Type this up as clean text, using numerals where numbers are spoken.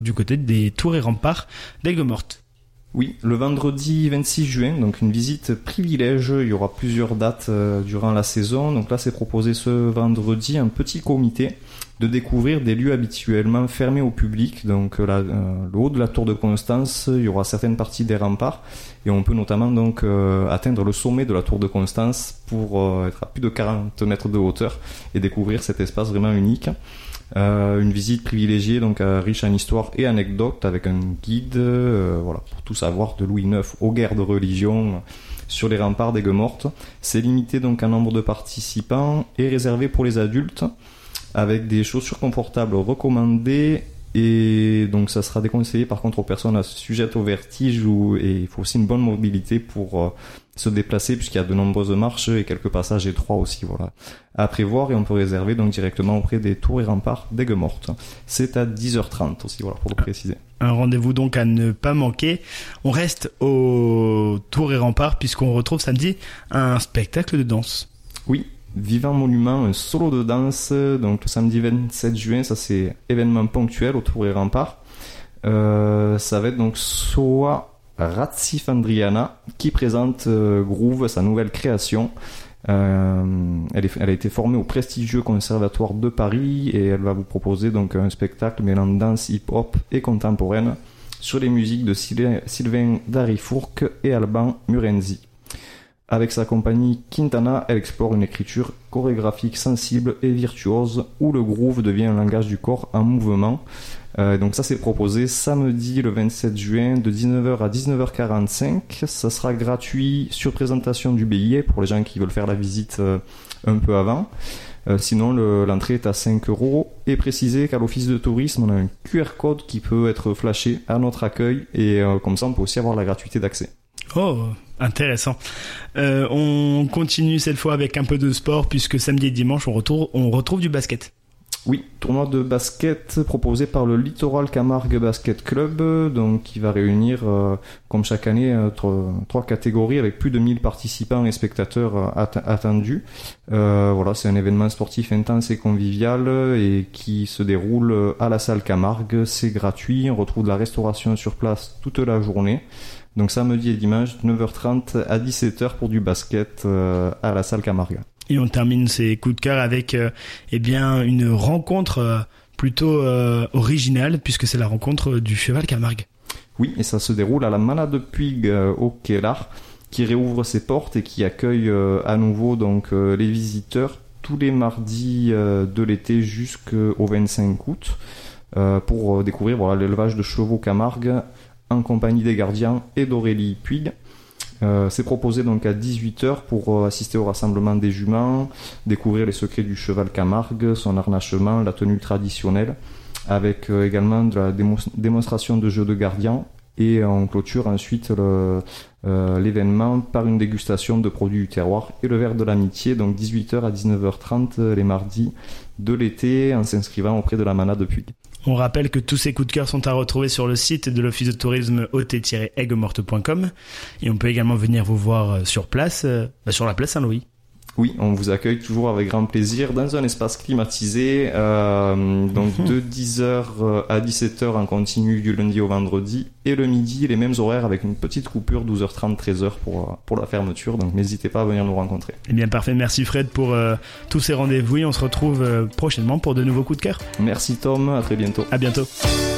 du côté des tours et remparts d'Aigues-Mortes. Oui, le vendredi 26 juin, donc une visite privilège. Il y aura plusieurs dates durant la saison. Donc là, c'est proposé ce vendredi un petit comité de découvrir des lieux habituellement fermés au public. Donc le haut de la tour de Constance, il y aura certaines parties des remparts et on peut notamment donc atteindre le sommet de la tour de Constance pour être à plus de 40 mètres de hauteur et découvrir cet espace vraiment unique. Une visite privilégiée, donc riche en histoire et anecdotes, avec un guide, pour tout savoir de Louis IX aux guerres de religion sur les remparts d'Aigues-Mortes. C'est limité donc en nombre de participants et réservé pour les adultes, avec des chaussures confortables recommandées. Et donc ça sera déconseillé par contre aux personnes sujettes au vertige et il faut aussi une bonne mobilité pour se déplacer puisqu'il y a de nombreuses marches et quelques passages étroits aussi, voilà, à prévoir, et on peut réserver donc directement auprès des tours et remparts d'Aigues-Mortes. C'est à 10h30 aussi, voilà, pour le préciser. Un rendez-vous donc à ne pas manquer. On reste aux tours et remparts puisqu'on retrouve samedi un spectacle de danse. Oui. Vivant Monument, un solo de danse, donc le samedi 27 juin, ça c'est événement ponctuel au Tour et Remparts. Ça va être donc Soa Ratsifandriana qui présente Groove, sa nouvelle création. Elle a été formée au prestigieux Conservatoire de Paris et elle va vous proposer donc un spectacle mêlant danse hip-hop et contemporaine sur les musiques de Sylvain Darifourcq et Alban Murenzi. Avec sa compagnie Quintana, elle explore une écriture chorégraphique sensible et virtuose où le groove devient un langage du corps en mouvement. Donc ça c'est proposé samedi le 27 juin de 19h à 19h45. Ça sera gratuit sur présentation du billet pour les gens qui veulent faire la visite un peu avant. Sinon l'entrée est à 5€ et précisé qu'à l'office de tourisme on a un QR code qui peut être flashé à notre accueil et comme ça on peut aussi avoir la gratuité d'accès. Oh, intéressant. On continue cette fois avec un peu de sport puisque samedi et dimanche on retrouve du basket. Oui, tournoi de basket proposé par le Littoral Camargue Basket Club, donc qui va réunir, comme chaque année, trois catégories avec plus de 1000 participants et spectateurs attendus. C'est un événement sportif intense et convivial et qui se déroule à la salle Camargue. C'est gratuit, on retrouve de la restauration sur place toute la journée. Donc samedi et dimanche, 9h30 à 17h pour du basket à la salle Camargue. Et on termine ces coups de cœur avec une rencontre plutôt originale puisque c'est la rencontre du cheval Camargue. Oui, et ça se déroule à la Manade de Puig au Kellar qui réouvre ses portes et qui accueille à nouveau donc les visiteurs tous les mardis de l'été jusqu'au 25 août pour découvrir l'élevage de chevaux Camargue en compagnie des gardiens et d'Aurélie Puig. C'est proposé donc à 18h pour assister au rassemblement des juments, découvrir les secrets du cheval Camargue, son harnachement, la tenue traditionnelle, avec également de la démonstration de jeux de gardiens. Et on clôture ensuite l'événement par une dégustation de produits du terroir et le verre de l'amitié, donc 18h à 19h30 les mardis de l'été en s'inscrivant auprès de la Manade de Puig. On rappelle que tous ces coups de cœur sont à retrouver sur le site de l'Office de tourisme ot-aiguesmortes.com et on peut également venir vous voir sur place, sur la place Saint-Louis. Oui, on vous accueille toujours avec grand plaisir dans un espace climatisé, donc de 10h à 17h en continu du lundi au vendredi et le midi les mêmes horaires avec une petite coupure 12h30 13h pour la fermeture, donc n'hésitez pas à venir nous rencontrer. Eh bien parfait, merci Fred pour tous ces rendez-vous et on se retrouve prochainement pour de nouveaux coups de cœur. Merci Tom, à très bientôt. À bientôt.